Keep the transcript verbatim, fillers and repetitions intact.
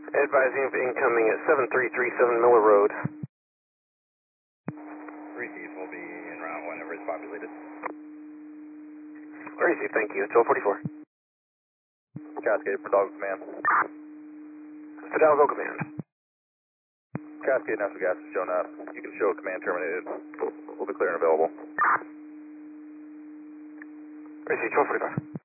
Advising of incoming at seven three three seven Miller Road. Receive will be en route whenever it's populated. Receive, thank you. twelve forty-four. Cascade for Dog Command. Fidalgo Command. Cascade natural gas is shown up. You can show command terminated. We'll be clear and available. Receive, twelve forty-five.